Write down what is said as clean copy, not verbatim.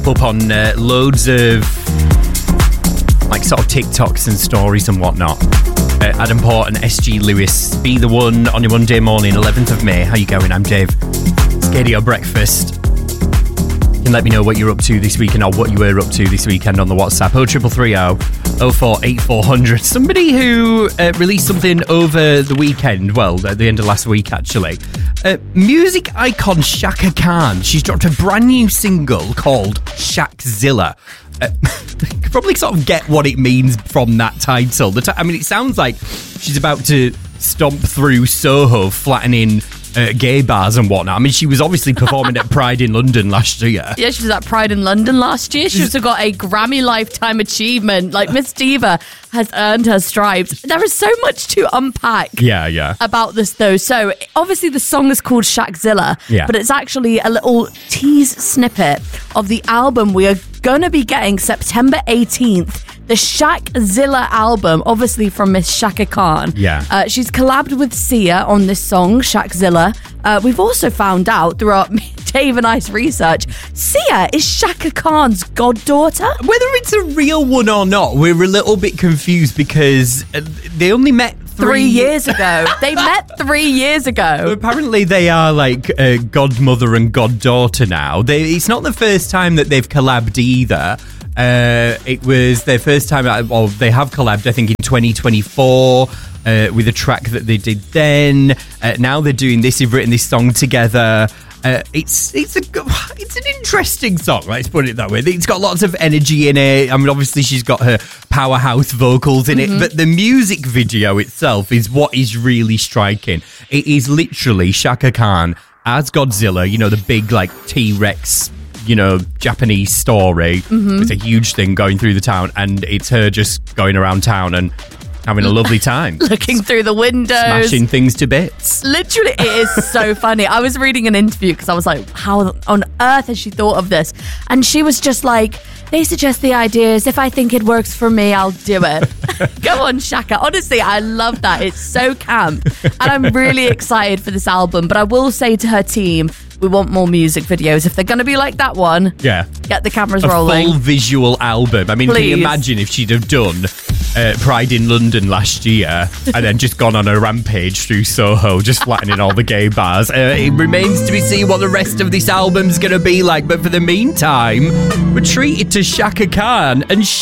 Up on loads of like sort of TikToks and stories and whatnot. Adam Port and SG Lewis, Be The One on your Monday morning, 11th of May. How you going? I'm Dave. Scadio Breakfast. You can let me know what you're up to this weekend or what you were up to this weekend on the WhatsApp. 0330 048400. Somebody who released something over the weekend, well, at the end of last week actually. Music icon Shaka Khan. She's dropped a brand new single called Shakzilla. You can probably sort of get what it means from that title. I mean, it sounds like she's about to stomp through Soho, flattening gay bars and whatnot. I mean, she was obviously performing at Pride in London last year. Yeah, she was at Pride in London last year. She also got a Grammy Lifetime Achievement. Like, Miss Diva has earned her stripes. There is so much to unpack about this, though. So, obviously, the song is called Shakzilla, but it's actually a little tease snippet of the album we are going to be getting September 18th. The Shakzilla album, obviously from Miss Shaka Khan. Yeah. She's collabed with Sia on this song, Shakzilla. We've also found out throughout Dave and I's research, Sia is Shaka Khan's goddaughter. Whether it's a real one or not, we're a little bit confused because they only met 3 years ago. They met 3 years ago. Apparently they are like godmother and goddaughter now. It's not the first time that they've collabed either. It was their first time, well, they have collabed, I think, in 2024 with a track that they did then. Now they're doing this, they've written this song together. It's an interesting song, let's put it that way. It's got lots of energy in it. I mean, obviously she's got her powerhouse vocals in it, but the music video itself is what is really striking. It is literally Shaka Khan as Godzilla, you know, the big like T-Rex, you know, Japanese story. It's a huge thing going through the town, and it's her just going around town and having a lovely time. Looking through the windows. Smashing things to bits. Literally, it is so funny. I was reading an interview because I was like, how on earth has she thought of this? And she was just like, they suggest the ideas. If I think it works for me, I'll do it. Go on, Shaka. Honestly, I love that. It's so camp. And I'm really excited for this album. But I will say to her team, we want more music videos. If they're going to be like that one, get the cameras rolling. A full visual album. I mean, Please. Can you imagine if she'd have done Pride in London last year and then just gone on a rampage through Soho, just flattening all the gay bars? It remains to be seen what the rest of this album's going to be like. But for the meantime, we're treated to Shaka Khan and